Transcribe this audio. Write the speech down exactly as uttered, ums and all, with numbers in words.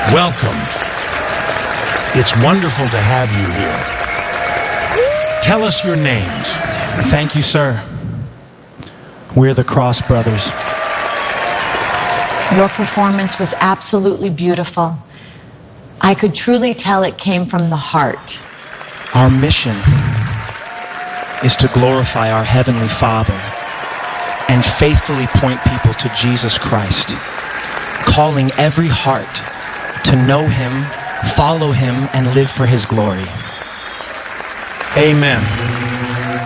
Welcome. It's wonderful to have you here. Tell us your names. Thank you, sir. We're the Cross Brothers. Your performance was absolutely beautiful. I could truly tell it came from the heart. Our mission is to glorify our Heavenly Father and faithfully point people to Jesus Christ, calling every heart to know Him, follow Him, and live for His glory. Amen.